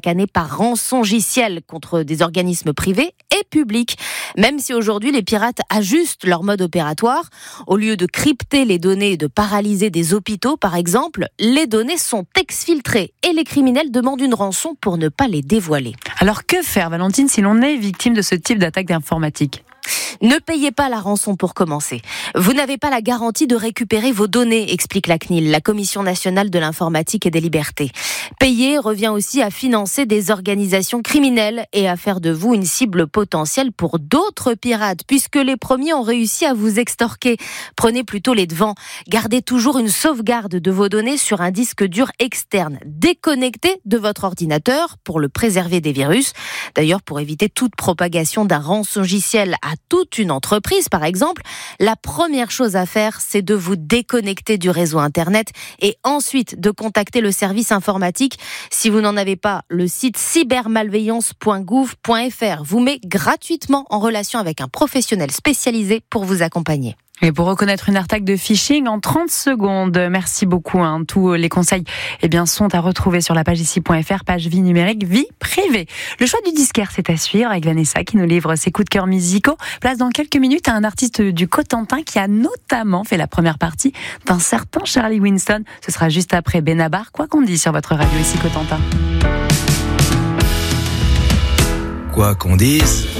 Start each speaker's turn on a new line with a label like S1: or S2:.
S1: chaque année par rançongiciel contre des organismes privés et publics. Même si aujourd'hui les pirates ajustent leur mode opératoire, au lieu de crypter les données et de paralyser des hôpitaux par exemple, les données sont exfiltrées et les criminels demandent une rançon pour ne pas les dévoiler.
S2: Alors que faire, Valentine, si l'on est victime de ce type d'attaque informatique ?
S1: Ne payez pas la rançon pour commencer. Vous n'avez pas la garantie de récupérer vos données, explique la CNIL, la Commission nationale de l'informatique et des libertés. Payer revient aussi à financer des organisations criminelles et à faire de vous une cible potentielle pour d'autres pirates, puisque les premiers ont réussi à vous extorquer. Prenez plutôt les devants. Gardez toujours une sauvegarde de vos données sur un disque dur externe, déconnecté de votre ordinateur pour le préserver des virus. D'ailleurs, pour éviter toute propagation d'un rançongiciel à toute une entreprise, par exemple, la première chose à faire, c'est de vous déconnecter du réseau Internet et ensuite de contacter le service informatique. Si vous n'en avez pas, le site cybermalveillance.gouv.fr vous met gratuitement en relation avec un professionnel spécialisé pour vous accompagner.
S2: Et pour reconnaître une attaque de phishing en 30 secondes. Merci beaucoup. Tous les conseils sont à retrouver sur la page ici.fr, page vie numérique, vie privée. Le choix du disquaire, c'est à suivre avec Vanessa qui nous livre ses coups de cœur musicaux. Place dans quelques minutes à un artiste du Cotentin qui a notamment fait la première partie d'un certain Charlie Winston. Ce sera juste après Benabar, quoi qu'on dise sur votre radio ici Cotentin.
S3: Quoi qu'on dise.